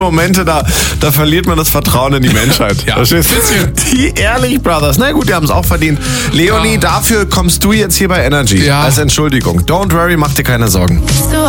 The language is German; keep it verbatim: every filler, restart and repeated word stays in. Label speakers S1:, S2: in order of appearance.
S1: Momente, da, da verliert man das Vertrauen in die Menschheit.
S2: Ja,
S1: Verstehst du? Die Ehrlich Brothers. Na gut, die haben es auch verdient. Leonie,
S2: Ja.
S1: dafür kommst du jetzt hier bei Energy.
S2: Ja.
S1: Als Entschuldigung. Don't worry, mach dir keine Sorgen.
S3: So